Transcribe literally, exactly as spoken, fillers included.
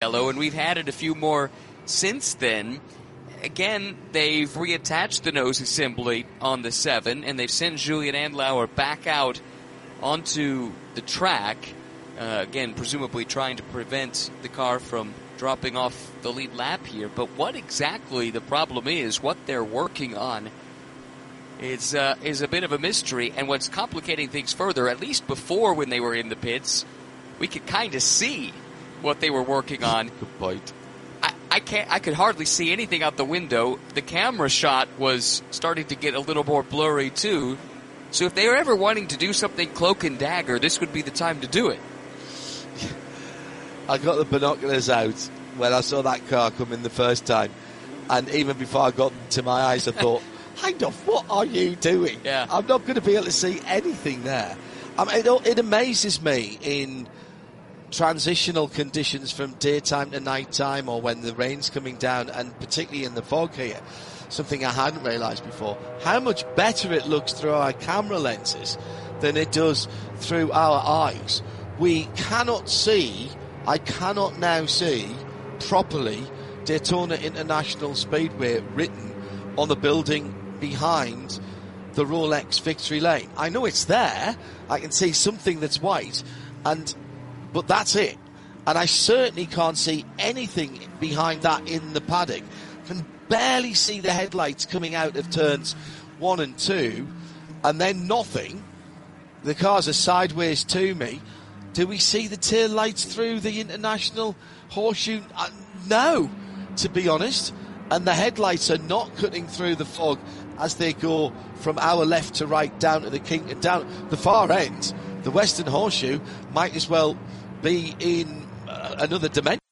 yellow, and we've had it a few more since then. Again, they've reattached the nose assembly on the seven, and they've sent Julian Andlauer back out onto the track, uh, again, presumably trying to prevent the car from dropping off the lead lap here. But what exactly the problem is, what they're working on, is, uh, is a bit of a mystery. And what's complicating things further, at least before when they were in the pits, we could kind of see what they were working on. Good point. I, I can't. I could hardly see anything out the window. The camera shot was starting to get a little more blurry too. So if they were ever wanting to do something cloak and dagger, this would be the time to do it. I got the binoculars out when I saw that car come in the first time, and even before I got to my eyes, I thought, "Hang off! What are you doing? Yeah. I'm not going to be able to see anything there." I mean, it, it amazes me in transitional conditions from daytime to nighttime, or when the rain's coming down, and particularly in the fog here, something I hadn't realised before, how much better it looks through our camera lenses than it does through our eyes. We cannot see, I cannot now see properly Daytona International Speedway written on the building behind the Rolex victory lane. I know it's there, I can see something that's white, and but that's it. And I certainly can't see anything behind that in the paddock. Can barely see the headlights coming out of turns one and two, and then nothing. The cars are sideways to me. Do we see the tail lights through the International Horseshoe? Uh, no, to be honest. And the headlights are not cutting through the fog as they go from our left to right down to the King, down the far end. The Western Horseshoe might as well be in uh, another dimension.